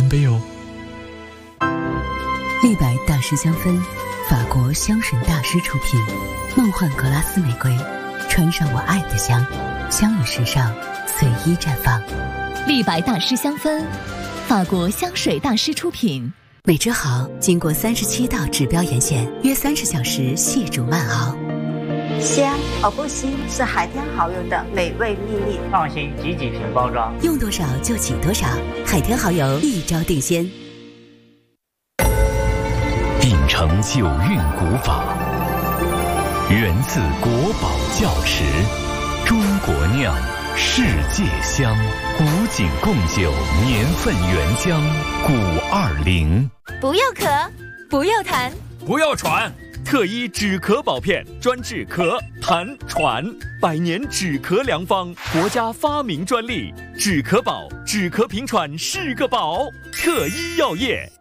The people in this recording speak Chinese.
杯哦。 立白大师香氛，法国香水大师出品，梦幻格拉斯玫瑰，穿上我爱的香，香与时尚随意绽放。 立白大师香氛，法国香水大师出品。 美之豪经过37道指标严选，约30小时细煮慢熬。 香而不腥是海天蚝油的美味秘密。 放心，挤几瓶包装， 用多少就挤多少，海天蚝油一招定鲜。 秉承九韵古法，源自国宝窖池，中国酿，世界香，古井贡酒年份原浆520。 不要咳，不要痰， 不要喘，特医止咳宝片，专治咳、痰、喘，100年止咳良方，国家发明专利，止咳宝，止咳平喘是个宝，特医药业。